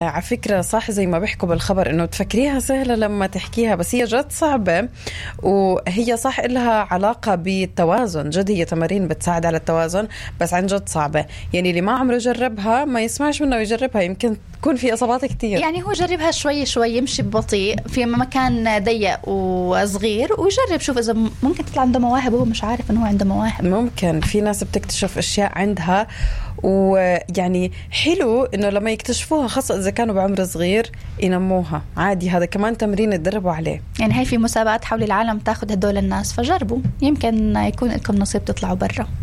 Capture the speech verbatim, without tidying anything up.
على فكرة صح زي ما بيحكوا بالخبر إنه تفكريها سهلة لما تحكيها، بس هي جد صعبة، وهي صح إلها علاقة بالتوازن. جد هي تمارين بتساعد على التوازن، بس عن جد صعبة. يعني اللي ما عمره جربها ما يسمعش منه يجربها، يمكن تكون في إصابات كتير. يعني هو جربها شوي شوي، يمشي ببطيء في مكان ضيق وصغير ويجرب، شوف إذا ممكن تطلع عنده مواهب وهو مش عارف إنه هو عنده مواهب. ممكن في ناس بتكتشف أشياء عندها، ويعني حلو إنه لما يكتشفوها خاصة إذا كانوا بعمر صغير ينموها عادي. هذا كمان تمرين تدربوا عليه. يعني هاي في مسابقات حول العالم تاخد هدول الناس، فجربوا يمكن يكون لكم نصيب تطلعوا برا.